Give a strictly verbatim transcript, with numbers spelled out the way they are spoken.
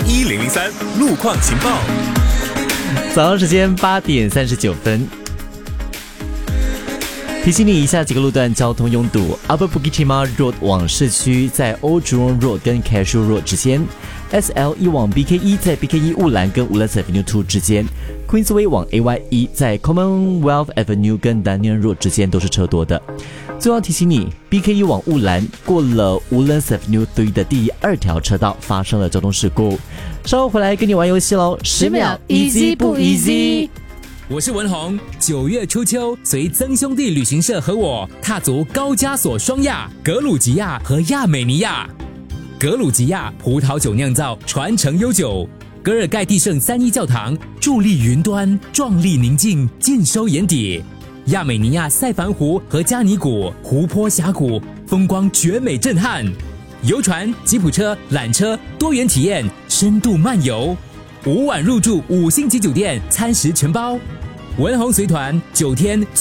一零零三路况情报。 早上时间八点三十九分。提醒你以下几个路段交通拥堵 ：Upper Bukit Timah Road 往市区，在 Old Jurong Road 跟 Cashew Road 之间 ；S L 一往 B K 一，在 B K 一雾兰跟 Woodlands Avenue 二之间 ；Queensway 往 A Y 一，在 Commonwealth Avenue 跟 Daniel Road 之间都是车多的。最后提醒你 ，B K 一往雾兰过了 Woodlands Avenue 三的第二条车道发生了交通事故。稍后回来跟你玩游戏喽， 十秒 easy 不 easy？ 我是文宏，九月初秋，随曾兄弟旅行社和我踏足高加索双亚、格鲁吉亚和亚美尼亚。格鲁吉亚葡萄酒酿造传承悠久，格尔盖蒂圣三一教堂伫立云端，壮丽宁静，尽收眼底。亚美尼亚塞凡湖和加尼古湖泊峡谷，风光绝美震撼。游船、吉普车、缆车，多元体验，深度漫游。五晚入住五星级酒店，餐食全包。文宏随团九天。